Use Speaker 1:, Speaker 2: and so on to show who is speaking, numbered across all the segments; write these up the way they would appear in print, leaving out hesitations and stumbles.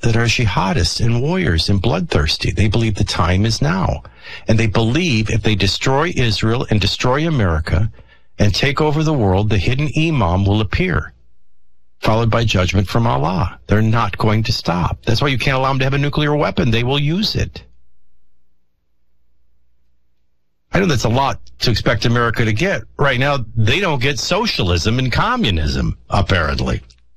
Speaker 1: that are jihadists and warriors and bloodthirsty. They believe the time is now. And they believe if they destroy Israel and destroy America and take over the world, the hidden imam will appear, followed by judgment from Allah. They're not going to stop. That's why you can't allow them to have a nuclear weapon. They will use it. I know that's a lot to expect America to get. Right now, they don't get socialism and communism, apparently.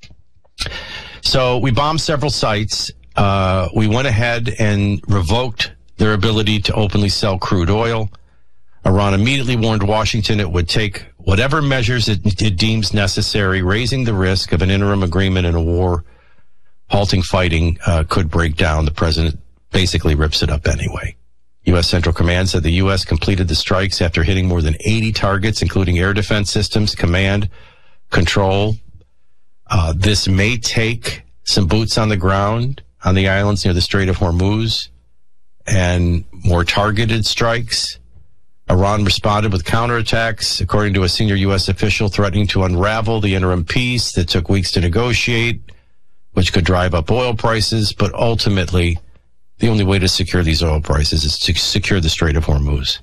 Speaker 1: So we bombed several sites. We went ahead and revoked their ability to openly sell crude oil. Iran immediately warned Washington it would take whatever measures it deems necessary, raising the risk of an interim agreement in a war. Halting fighting could break down. The president basically rips it up anyway. U.S. Central Command said the U.S. completed the strikes after hitting more than 80 targets, including air defense systems, command, control. This may take some boots on the ground on the islands near the Strait of Hormuz and more targeted strikes. Iran responded with counterattacks, according to a senior U.S. official, threatening to unravel the interim peace that took weeks to negotiate, which could drive up oil prices. But ultimately, the only way to secure these oil prices is to secure the Strait of Hormuz.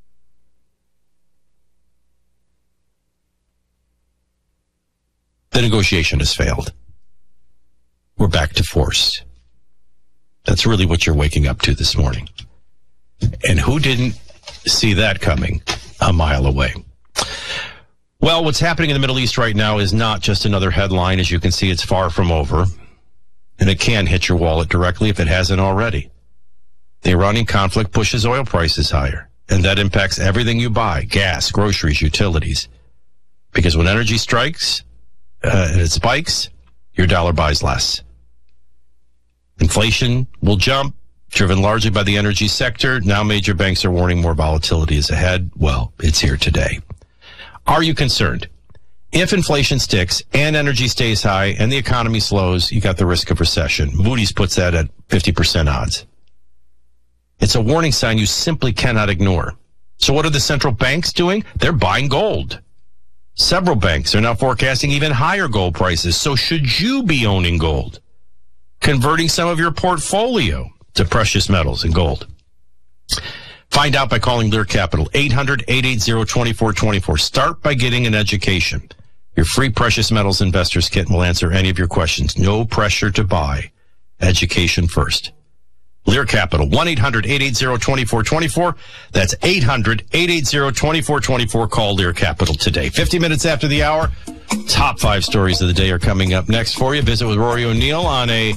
Speaker 1: The negotiation has failed. We're back to force. That's really what you're waking up to this morning. And who didn't see that coming a mile away? Well, what's happening in the Middle East right now is not just another headline. As you can see, it's far from over. And it can hit your wallet directly if it hasn't already. The Iranian conflict pushes oil prices higher, and that impacts everything you buy: gas, groceries, utilities. Because when energy strikes and it spikes, your dollar buys less. Inflation will jump, driven largely by the energy sector. Now major banks are warning more volatility is ahead. Well, it's here today. Are you concerned? If inflation sticks and energy stays high and the economy slows, you got the risk of recession. Moody's puts that at 50% odds. It's a warning sign you simply cannot ignore. So what are the central banks doing? They're buying gold. Several banks are now forecasting even higher gold prices. So should you be owning gold? Converting some of your portfolio to precious metals and gold? Find out by calling Lear Capital, 800-880-2424. Start by getting an education. Your free precious metals investors kit will answer any of your questions. No pressure to buy. Education first. Lear Capital, 1-800-880-2424. That's 800-880-2424. Call Lear Capital today. 50 minutes after the hour, top 5 stories of the day are coming up next for you. Visit with Rory O'Neill on a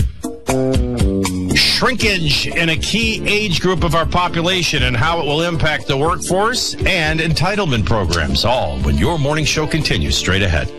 Speaker 1: shrinkage in a key age group of our population and how it will impact the workforce and entitlement programs. All when your morning show continues straight ahead.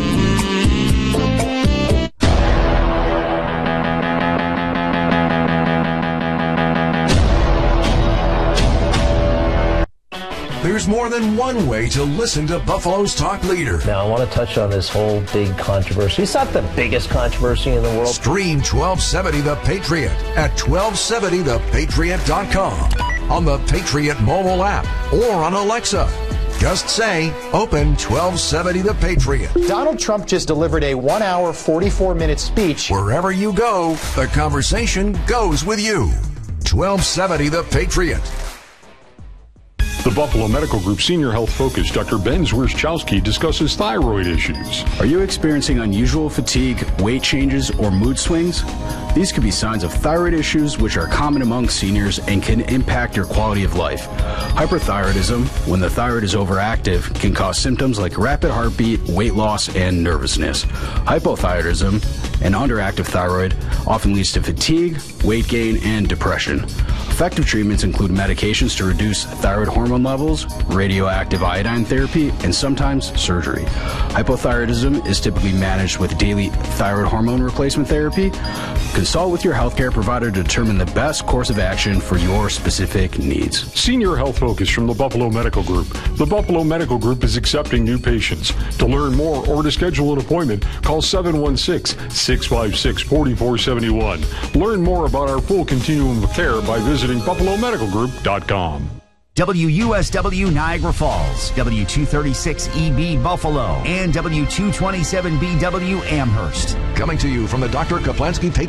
Speaker 2: There's more than one way to listen to Buffalo's talk leader.
Speaker 3: Now, I want to touch on this whole big controversy. It's not the biggest controversy in the world.
Speaker 2: Stream 1270 The Patriot at 1270thepatriot.com, on the Patriot mobile app, or on Alexa. Just say, open 1270 The Patriot.
Speaker 4: Donald Trump just delivered a 1 hour, 44-minute speech.
Speaker 2: Wherever you go, the conversation goes with you. 1270 The Patriot.
Speaker 5: The Buffalo Medical Group Senior Health Focus, Dr. Ben Zwierczkowski, discusses thyroid issues.
Speaker 6: Are you experiencing unusual fatigue, weight changes, or mood swings? These could be signs of thyroid issues, which are common among seniors and can impact your quality of life. Hyperthyroidism, when the thyroid is overactive, can cause symptoms like rapid heartbeat, weight loss, and nervousness. Hypothyroidism, an underactive thyroid, often leads to fatigue, weight gain, and depression. Effective treatments include medications to reduce thyroid hormone levels, radioactive iodine therapy, and sometimes surgery. Hypothyroidism is typically managed with daily thyroid hormone replacement therapy. Consult with your healthcare provider to determine the best course of action for your specific needs.
Speaker 5: Senior Health Focus from the Buffalo Medical Group. The Buffalo Medical Group is accepting new patients. To learn more or to schedule an appointment, call 716-656-4471. Learn more about our full continuum of care by visiting BuffaloMedicalGroup.com.
Speaker 7: WUSW Niagara Falls, W236EB Buffalo, and W227BW Amherst.
Speaker 2: Coming to you from the Dr. Kaplansky